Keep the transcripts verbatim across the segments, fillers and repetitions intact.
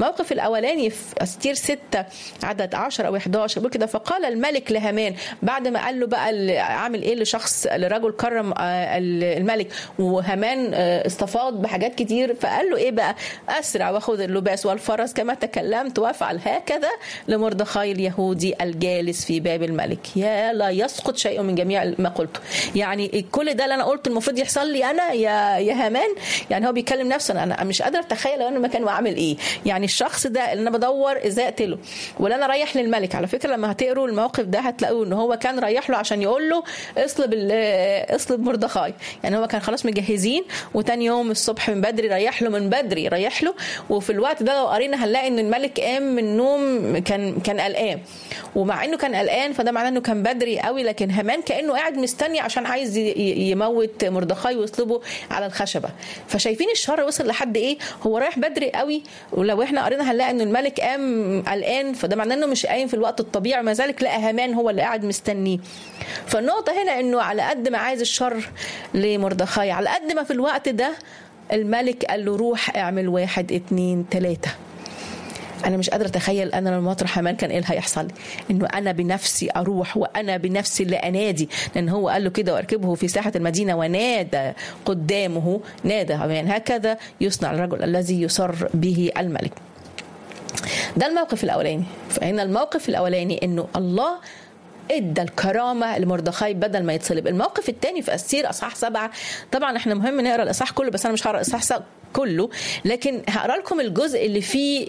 الموقف الاولاني في استير ستة عدد عشرة او احداشر بيقول كده: فقال الملك لهامان، بعد ما قال له بقى عامل ايه لشخص لرجل كرم الملك، وهامان استفاض بحاجات كتير، فقال له ايه بقى: اسرع واخذ اللباس والفرس كما تكلمت وافعل هكذا لمردخاي اليهودي الجالس في باب الملك. يا لا يسقط شيء من جميع ما قلته. يعني كل ده اللي انا قلته المفروض يحصل لي انا يا يا هامان؟ يعني هو بيكلم نفسه، انا مش قادره اتخيل لو انا مكانه اعمل ايه. يعني الشخص ده اللي انا بدور ازاي اقتله، ولا انا رايح للملك. على فكره لما هتقروا الموقف ده هتلاقوا ان هو كان رايح له عشان يقول له اصلب اصلب مردخاي. يعني هو كان خلاص مجهزين، وتاني يوم الصبح من بدري رايح له، من بدري رايح له. وفي الوقت ده لو قرينا هنلاقي ان الملك قام من النوم كان كان قلقان، ومع انه كان قلقان فده معناه انه كان بدري قوي، لكن هامان كانه قاعد مستني عشان عايز يموت مردخاي ويصلبه على الخشبه. فشايفين الشر وصل لحد ايه؟ هو رايح بدري قوي، ولو احنا قرينا هنلاقي ان الملك قام قلقان، فده معناه انه مش قايم في الوقت الطبيعي، ما ذلك لقى هامان هو اللي قاعد مستنيه. فالنقطه هنا انه على قد ما عايز الشر لمردخاي، على قد ما في الوقت ده الملك قال له روح اعمل واحد اتنين تلاته. انا مش قادره اتخيل انا لما اطرح هامان كان ايه اللي هيحصل لي، انه انا بنفسي اروح وانا بنفسي اللي انادي، لان هو قال له كده: واركبه في ساحه المدينه ونادى قدامه نادى هامان هكذا يصنع الرجل الذي يسر به الملك. ده الموقف الاولاني. فهنا الموقف الاولاني انه الله ادى الكرامه لمردخاي بدل ما يتصلب. الموقف الثاني في استير اصحاح سبعة، طبعا احنا مهم نقرا الاصحاح كله، بس انا مش هقرا الاصحاح كله، لكن هقرا لكم الجزء اللي فيه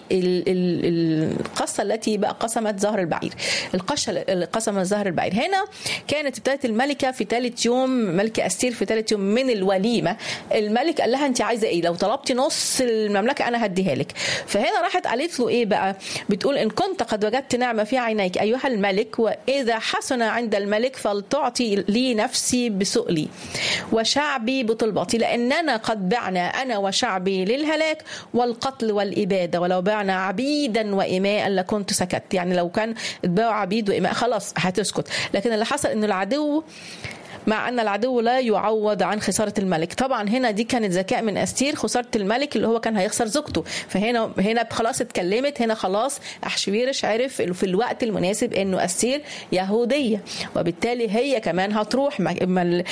القصه التي بقى قسمت ظهر البعير. القشه اللي قسمت ظهر البعير هنا كانت ابتدت الملكه في ثالث يوم، ملكه استير في ثالث يوم من الوليمه. الملك قال لها: انت عايزه ايه؟ لو طلبتي نص المملكه انا هديها لك. فهنا راحت قالت له ايه بقى؟ بتقول: ان كنت قد وجدت نعمه في عينيك ايها الملك، واذا حسن عند الملك فلتعطي لي نفسي بسؤلي وشعبي بطلباتي، لاننا قد بعنا انا وشعبي للهلاك والقتل والإبادة، ولو بعنا عبيدا وإماء لكنت سكت. يعني لو كان اتباعوا عبيد وإماء خلاص هتسكت، لكن اللي حصل إنه العدو، مع أن العدو لا يعوض عن خسارة الملك. طبعا هنا دي كانت ذكاء من أستير، خسارة الملك اللي هو كان هيخسر زوجته. فهنا هنا خلاص اتكلمت، هنا خلاص أحشويرش عرف في الوقت المناسب إنه أستير يهودية، وبالتالي هي كمان هتروح مع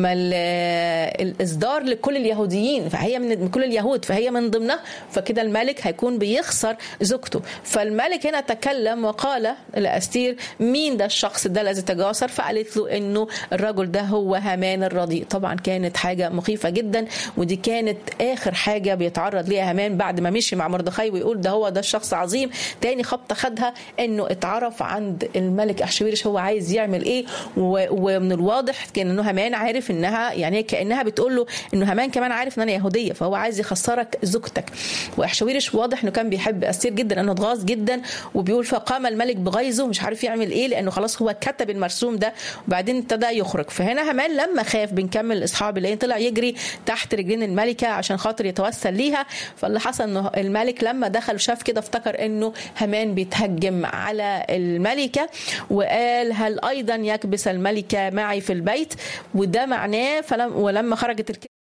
الإصدار لكل اليهوديين، فهي من كل اليهود، فهي من ضمنها. فكده الملك هيكون بيخسر زوجته. فالملك هنا تكلم وقال لأستير: مين ده الشخص ده الذي تجاسر؟ فقالت له إنه الرجل ده هو هامان الرديء. طبعا كانت حاجة مخيفة جدا، ودي كانت آخر حاجة بيتعرض ليها هامان بعد ما مشي مع مردخاي ويقول ده هو ده الشخص عظيم. تاني خبطة خدها انه اتعرف عند الملك أحشويرش هو عايز يعمل ايه، ومن الواضح كان انه هامان عارف انها، يعني كأنها بتقول له انه هامان كمان عارف ان انا يهودية، فهو عايز يخسرك زوجتك. وأحشويرش واضح انه كان بيحب أستير جدا، انه اتغاظ جدا، وبيقول: فقام الملك بغيظه، مش عارف يعمل ايه لانه خلاص هو كتب المرسوم ده، وبعدين ابتدى يخرج. فهنا هامان لما خاف، بنكمل الاصحاب اللي طلع يجري تحت رجلين الملكه عشان خاطر يتوسل ليها. فاللي حصل انه الملك لما دخل شاف كده افتكر انه هامان بيتهجم على الملكه، وقال: هل ايضا يكبس الملكه معي في البيت؟ وده معناه فلم ولما خرجت